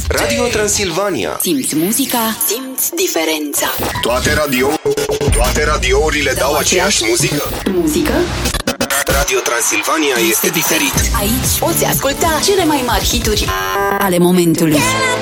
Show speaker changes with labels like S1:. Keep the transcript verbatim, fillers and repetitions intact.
S1: Radio Transilvania.
S2: Simți muzica, simți diferența.
S1: Toate radio, toate radiourile dau aceeași muzică.
S2: Muzică?
S1: Radio Transilvania este diferit.
S2: Aici poți asculta cele mai mari hituri ale momentului.